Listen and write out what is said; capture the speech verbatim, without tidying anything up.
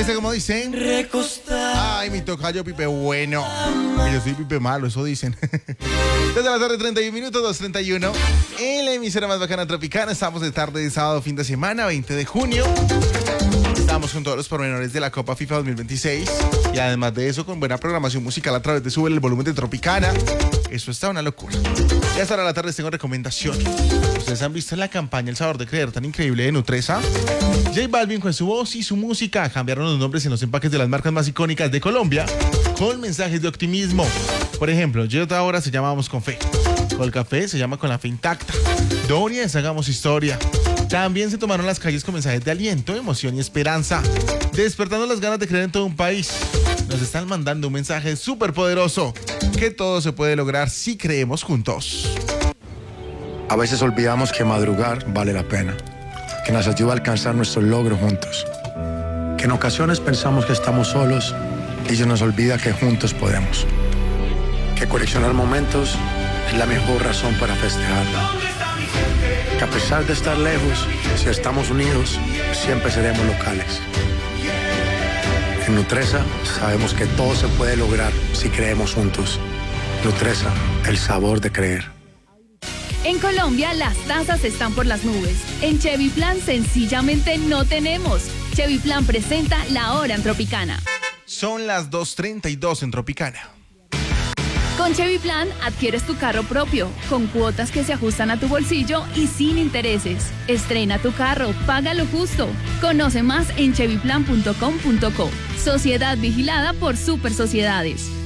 ¿Este cómo dicen? Recostar. Ay, mi tocayo Pipe bueno. Que yo soy Pipe malo, eso dicen. Desde la tarde, treinta y un minutos, dos treinta y uno. En la emisora más bacana tropicana. Estamos de tarde de sábado, fin de semana, veinte de junio. Estamos con todos los pormenores de la Copa FIFA dos mil veintiséis. Y además de eso, con buena programación musical a través de Sube el Volumen de Tropicana. Eso está una locura. Y hasta ahora la tarde les tengo recomendación. Ustedes han visto la campaña El Sabor de Creer tan increíble de Nutresa. J Balvin con su voz y su música cambiaron los nombres en los empaques de las marcas más icónicas de Colombia con mensajes de optimismo. Por ejemplo, Jota ahora se llama Vamos con Fe. Colcafé se llama Con la Fe Intacta. Donia es Hagamos Historia. También se tomaron las calles con mensajes de aliento, emoción y esperanza, despertando las ganas de creer en todo un país. Nos están mandando un mensaje súper poderoso, que todo se puede lograr si creemos juntos. A veces olvidamos que madrugar vale la pena, que nos ayuda a alcanzar nuestros logros juntos, que en ocasiones pensamos que estamos solos y se nos olvida que juntos podemos, que coleccionar momentos es la mejor razón para festejar, que a pesar de estar lejos, si estamos unidos, siempre seremos locales. En Nutresa sabemos que todo se puede lograr si creemos juntos. Nutresa, el sabor de creer. En Colombia las tasas están por las nubes. En Chevy Plan sencillamente no tenemos. Chevy Plan presenta La Hora en Tropicana. Son las dos treinta y dos en Tropicana. Con Chevy Plan adquieres tu carro propio, con cuotas que se ajustan a tu bolsillo y sin intereses. Estrena tu carro, paga lo justo. Conoce más en chevy plan punto com punto co. Sociedad vigilada por Super Sociedades.